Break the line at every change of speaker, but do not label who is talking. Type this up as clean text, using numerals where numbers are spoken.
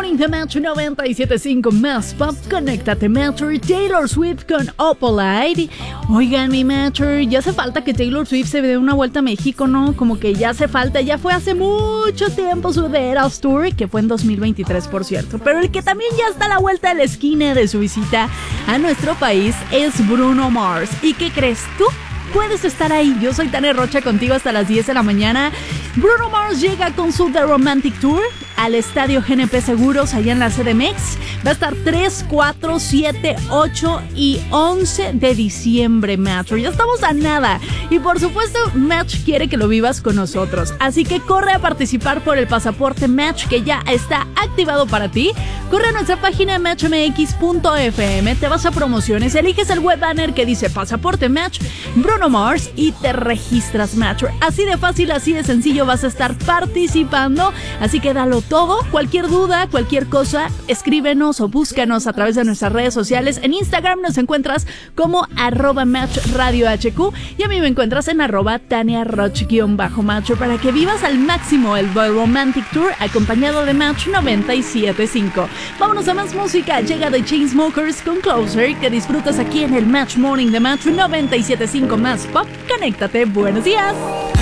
Morning de Match 97.5 más pop. Conéctate, Matcher. Taylor Swift con Opalite. Oigan, mi Matcher, ya hace falta que Taylor Swift se dé una vuelta a México, ¿no? Como que ya hace falta. Ya fue hace mucho tiempo su The Eras Tour, que fue en 2023, por cierto. Pero el que también ya está a la vuelta de la esquina de su visita a nuestro país es Bruno Mars. ¿Y qué crees tú? Puedes estar ahí. Yo soy Tania Rocha contigo hasta las 10 de la mañana. Bruno Mars llega con su The Romantic Tour al Estadio GNP Seguros allá en la CDMX. Va a estar 3, 4, 7, 8 y 11 de diciembre, Match. Ya estamos a nada. Y por supuesto, Match quiere que lo vivas con nosotros. Así que corre a participar por el pasaporte Match que ya está activado para ti. Corre a nuestra página matchmx.fm, te vas a promociones, eliges el web banner que dice pasaporte Match Bruno Mars y te registras, Match. Así de fácil, así de sencillo vas a estar participando. Así que dalo todo. Cualquier duda, cualquier cosa, escríbenos o búscanos a través de nuestras redes sociales. En Instagram nos encuentras como @MatchRadioHQ y a mí me encuentras en @TaniaRoch_Match para que vivas al máximo el Romantic Tour acompañado de Match 97.5. Vámonos a más música. Llega The Chainsmokers con Closer, que disfrutas aquí en el Match Morning de Match 97.5 más pop. Conéctate. Buenos días.